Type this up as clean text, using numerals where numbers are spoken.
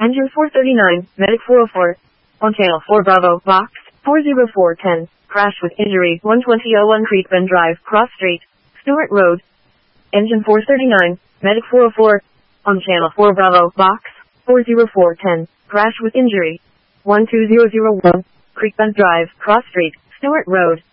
Engine 439, Medic 404. On channel 4 Bravo, box, 40410. Crash with injury, 12001 Creekbend Drive, Cross Street, Stewart Road. Engine 439, Medic 404. On channel 4 Bravo, box, 40410. Crash with injury, 12001, Creekbend Drive, Cross Street, Stewart Road.